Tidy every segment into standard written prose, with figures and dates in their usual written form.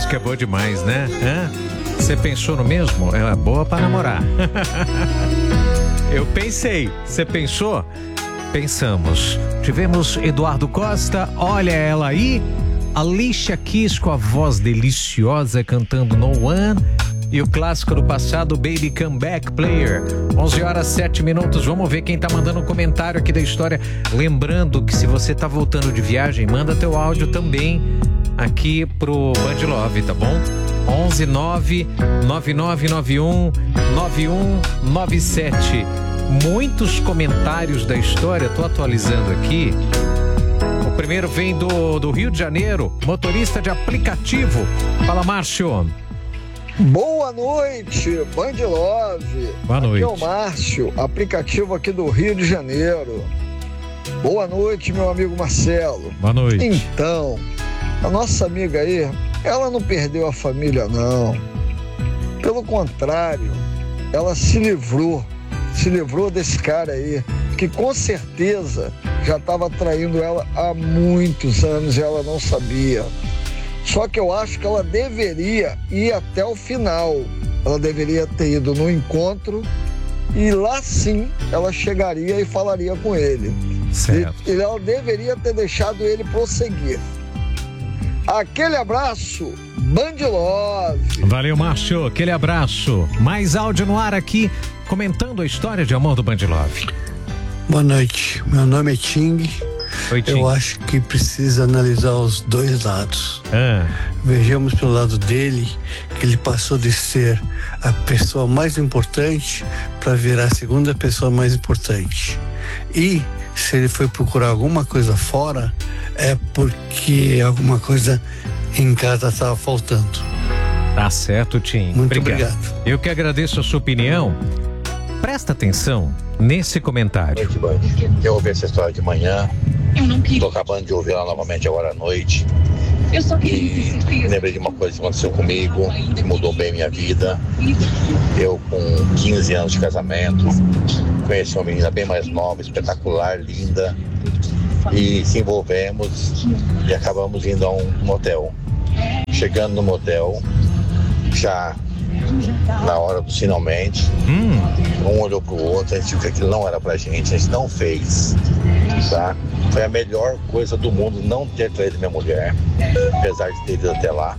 música é boa demais, né? Você pensou no mesmo? Ela é boa pra namorar. Eu pensei. Você pensou? Pensamos. Tivemos Eduardo Costa, Olha Ela Aí. Alicia Keys com a voz deliciosa cantando No One. E o clássico do passado, Baby Come Back Player. 11h07. Vamos ver quem tá mandando um comentário aqui da história. Lembrando que se você tá voltando de viagem, manda teu áudio também aqui pro Band Love, tá bom? 11999919197. Muitos comentários da história, tô atualizando aqui. O primeiro vem do Rio de Janeiro, motorista de aplicativo. Fala, Márcio. Boa noite, Band Love. Boa noite. Aqui é o Márcio, aplicativo aqui do Rio de Janeiro. Boa noite, meu amigo Marcelo. Boa noite. Então, a nossa amiga aí, ela não perdeu a família, não. Pelo contrário, ela se livrou desse cara aí, que com certeza já estava traindo ela há muitos anos e ela não sabia. Só que eu acho que ela deveria ir até o final. Ela deveria ter ido no encontro e lá sim ela chegaria e falaria com ele. Certo. E ela deveria ter deixado ele prosseguir. Aquele abraço, Band Love. Valeu, Márcio. Aquele abraço. Mais áudio no ar aqui, comentando a história de amor do Band Love. Boa noite. Meu nome é Ting. Oi, Tim. Eu acho que precisa analisar os dois lados. Vejamos pelo lado dele, que ele passou de ser a pessoa mais importante para virar a segunda pessoa mais importante. E se ele foi procurar alguma coisa fora, é porque alguma coisa em casa estava faltando. Tá certo, Tim. Muito obrigado. Eu que agradeço a sua opinião. Presta atenção nesse comentário. Boa noite, Band. Eu ouvi essa história de manhã. Estou acabando de ouvir ela novamente agora à noite. E lembrei de uma coisa que aconteceu comigo, que mudou bem minha vida. Eu, com 15 anos de casamento, conheci uma menina bem mais nova, espetacular, linda. E se envolvemos e acabamos indo a um motel. Chegando no motel, já na hora do finalmente, um olhou pro outro, a gente viu que aquilo não era pra gente, a gente não fez, tá? Foi a melhor coisa do mundo não ter traído minha mulher, apesar de ter ido até lá.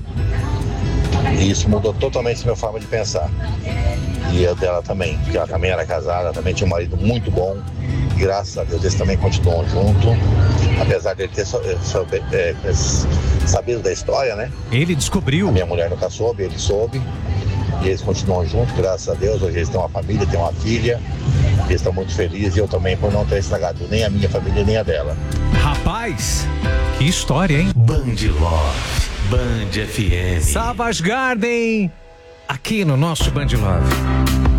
E isso mudou totalmente a minha forma de pensar. E a dela também, porque ela também era casada, ela também tinha um marido muito bom. Graças a Deus eles também continuam juntos, apesar de ele ter sabido da história, né? Ele descobriu. A minha mulher nunca soube, ele soube. E eles continuam juntos, graças a Deus. Hoje eles têm uma família, têm uma filha. Eles estão muito felizes e eu também por não ter estragado nem a minha família, nem a dela. Rapaz, que história, hein? Band Love, Band FM. Savage Garden, aqui no nosso Band Love.